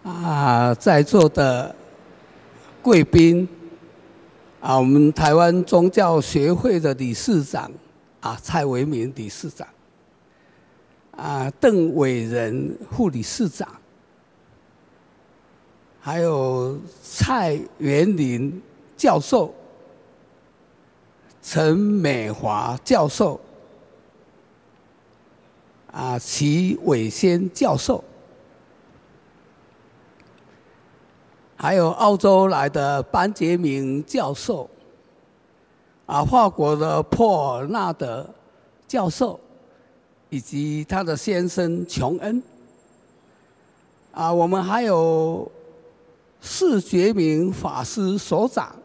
在座的贵宾我们台湾宗教协会的理事长蔡维民理事长邓伟仁副理事长，还有蔡元林教授、陈美华教授、齐伟先教授，还有澳洲来的班杰明教授，法国的珀尔纳德教授，以及他的先生琼恩。我们还有释觉明法师所长，